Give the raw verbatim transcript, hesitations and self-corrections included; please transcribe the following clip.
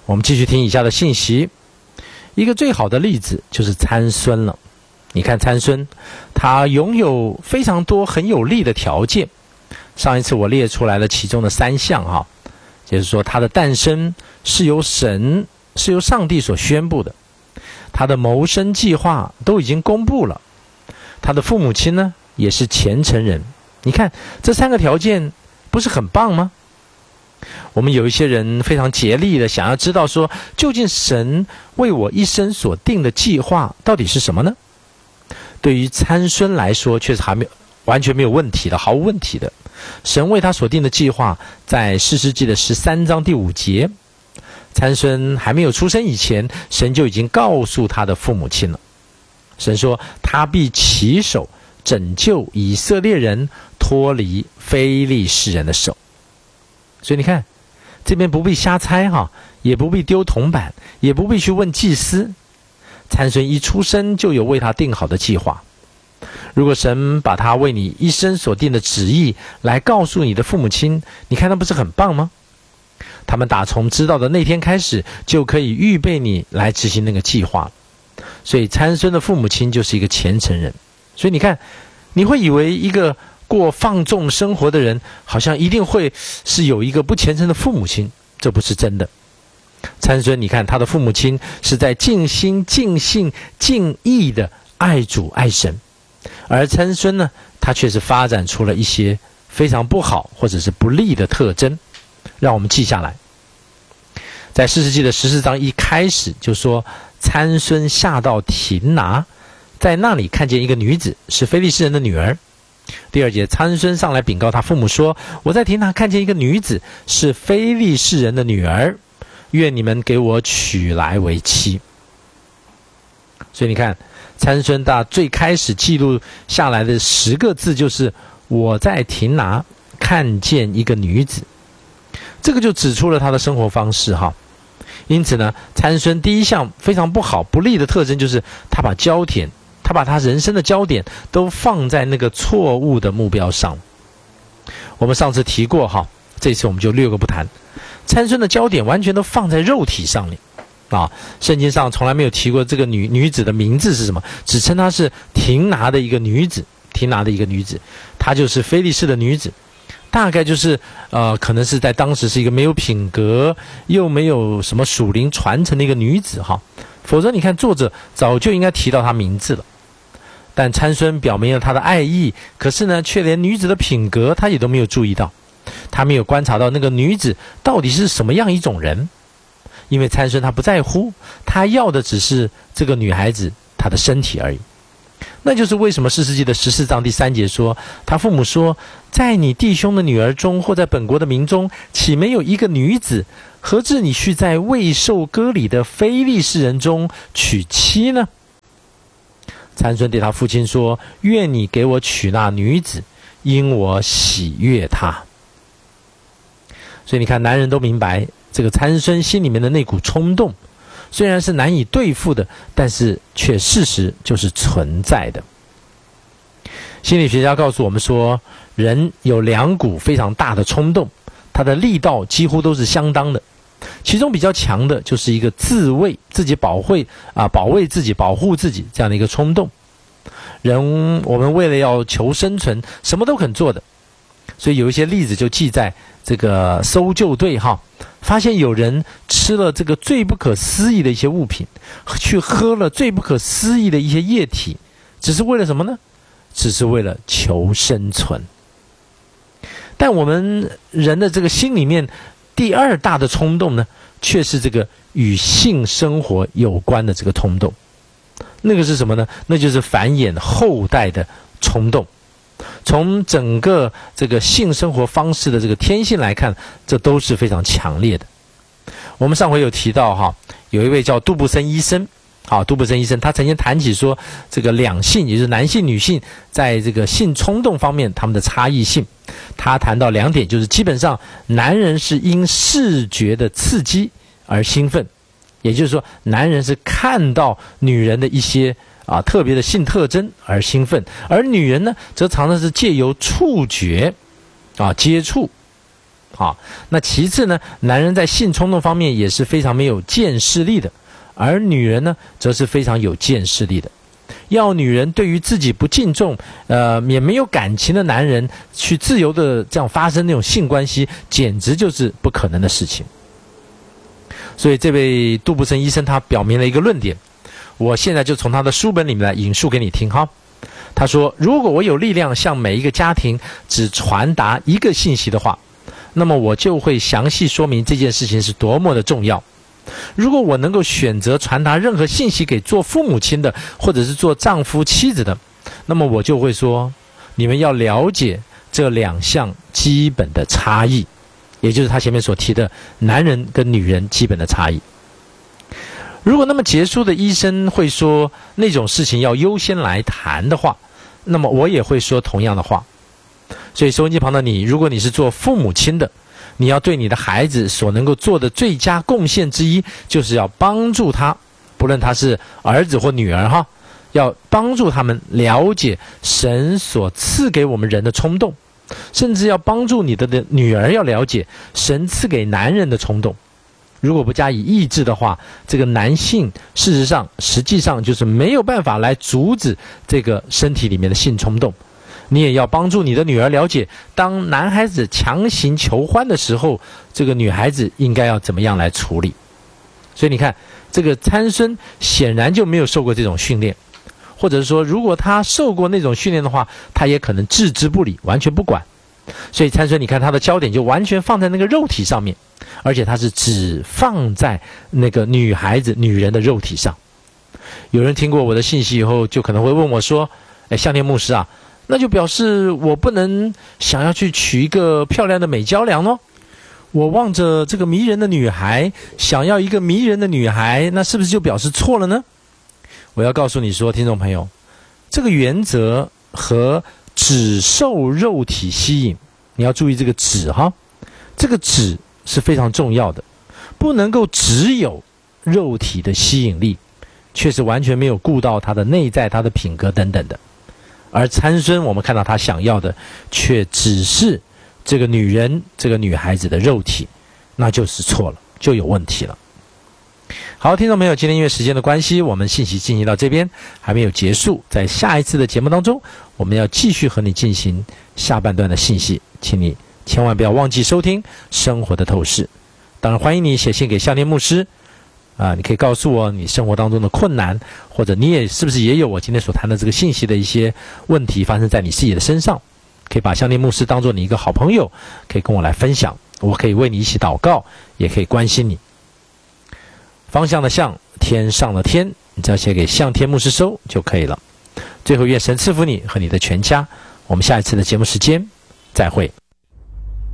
我们继续听以下的信息。一个最好的例子就是参孙了。你看参孙，他拥有非常多很有利的条件。上一次我列出来了其中的三项哈，就是说他的诞生是由神是由上帝所宣布的，他的谋生计划都已经公布了，他的父母亲呢也是虔诚人。你看这三个条件不是很棒吗？我们有一些人非常竭力的想要知道说，究竟神为我一生所定的计划到底是什么呢？对于参孙来说，确实还没有完全没有问题的，毫无问题的。神为他所定的计划，在士师记的十三章第五节，参孙还没有出生以前，神就已经告诉他的父母亲了。神说，他必起手拯救以色列人脱离非利士人的手。所以你看，这边不必瞎猜哈，也不必丢铜板，也不必去问祭司。参孙一出生就有为他定好的计划。如果神把他为你一生所定的旨意来告诉你的父母亲，你看那不是很棒吗？他们打从知道的那天开始，就可以预备你来执行那个计划。所以参孙的父母亲就是一个虔诚人。所以你看，你会以为一个过放纵生活的人好像一定会是有一个不虔诚的父母亲，这不是真的。参孙你看他的父母亲是在尽心尽性尽意的爱主爱神，而参孙呢，他却是发展出了一些非常不好或者是不利的特征，让我们记下来。在士师记的十四章一开始就说，参孙下到亭拿，在那里看见一个女子，是非利士人的女儿。第二节，参孙上来禀告他父母说，我在亭拿看见一个女子，是非利士人的女儿，愿你们给我娶来为妻。所以你看，参孙大最开始记录下来的十个字就是我在亭拿看见一个女子，这个就指出了他的生活方式哈。因此呢，参孙第一项非常不好不利的特征就是他把焦点他把他人生的焦点都放在那个错误的目标上。我们上次提过哈，这次我们就略过不谈。参孙的焦点完全都放在肉体上面啊，圣经上从来没有提过这个女女子的名字是什么，只称她是亭拿的一个女子，亭拿的一个女子，她就是非利士的女子，大概就是呃，可能是在当时是一个没有品格又没有什么属灵传承的一个女子哈，否则你看作者早就应该提到她名字了。但参孙表明了他的爱意，可是呢，却连女子的品格他也都没有注意到，他没有观察到那个女子到底是什么样一种人。因为参孙他不在乎，他要的只是这个女孩子她的身体而已。那就是为什么士师记的十四章第三节说，他父母说，在你弟兄的女儿中，或在本国的民中，岂没有一个女子，何至你去在未受割礼的非利士人中娶妻呢？参孙对他父亲说，愿你给我娶那女子，因我喜悦她。所以你看，男人都明白这个参孙心里面的那股冲动，虽然是难以对付的，但是却事实就是存在的。心理学家告诉我们说，人有两股非常大的冲动，它的力道几乎都是相当的。其中比较强的就是一个自卫、自己保卫啊，保卫自己、保护自己这样的一个冲动。人我们为了要求生存，什么都肯做的。所以有一些例子就记在这个搜救队哈，发现有人吃了这个最不可思议的一些物品，去喝了最不可思议的一些液体，只是为了什么呢？只是为了求生存。但我们人的这个心里面第二大的冲动呢，却是这个与性生活有关的这个冲动。那个是什么呢？那就是繁衍后代的冲动。从整个这个性生活方式的这个天性来看，这都是非常强烈的。我们上回有提到哈，有一位叫杜布森医生，好，杜布森医生他曾经谈起说，这个两性，也就是男性女性在这个性冲动方面他们的差异性。他谈到两点，就是基本上男人是因视觉的刺激而兴奋，也就是说男人是看到女人的一些啊特别的性特征而兴奋，而女人呢则常常是借由触觉啊接触啊。那其次呢，男人在性冲动方面也是非常没有见识力的，而女人呢，则是非常有见识力的。要女人对于自己不敬重，呃，也没有感情的男人去自由的这样发生那种性关系，简直就是不可能的事情。所以这位杜布森医生他表明了一个论点，我现在就从他的书本里面来引述给你听哈。他说，如果我有力量向每一个家庭只传达一个信息的话，那么我就会详细说明这件事情是多么的重要。如果我能够选择传达任何信息给做父母亲的，或者是做丈夫妻子的，那么我就会说，你们要了解这两项基本的差异，也就是他前面所提的男人跟女人基本的差异。如果那么杰出的医生会说那种事情要优先来谈的话，那么我也会说同样的话。所以收音机旁的你，如果你是做父母亲的，你要对你的孩子所能够做的最佳贡献之一，就是要帮助他，不论他是儿子或女儿哈，要帮助他们了解神所赐给我们人的冲动，甚至要帮助你的女儿要了解神赐给男人的冲动。如果不加以抑制的话，这个男性事实上实际上就是没有办法来阻止这个身体里面的性冲动。你也要帮助你的女儿了解，当男孩子强行求欢的时候，这个女孩子应该要怎么样来处理。所以你看，这个参孙显然就没有受过这种训练，或者说如果他受过那种训练的话，他也可能置之不理，完全不管。所以参孙你看他的焦点就完全放在那个肉体上面，而且他是只放在那个女孩子女人的肉体上。有人听过我的信息以后，就可能会问我说，哎，向天牧师啊，那就表示我不能想要去娶一个漂亮的美娇娘咯。我望着这个迷人的女孩，想要一个迷人的女孩，那是不是就表示错了呢？我要告诉你说，听众朋友，这个原则和只受肉体吸引，你要注意这个只哈，这个只是非常重要的，不能够只有肉体的吸引力，却是完全没有顾到他的内在、他的品格等等的。而参孙我们看到他想要的却只是这个女人，这个女孩子的肉体，那就是错了，就有问题了。好，听众朋友，今天因为时间的关系，我们信息进行到这边还没有结束，在下一次的节目当中，我们要继续和你进行下半段的信息，请你千万不要忘记收听生活的透视。当然欢迎你写信给向天牧师啊，你可以告诉我你生活当中的困难，或者你也是不是也有我今天所谈的这个信息的一些问题发生在你自己的身上，可以把向天牧师当作你一个好朋友，可以跟我来分享，我可以为你一起祷告，也可以关心你。方向的向，天上的天，你只要写给向天牧师收就可以了。最后愿神赐福你和你的全家，我们下一次的节目时间再会。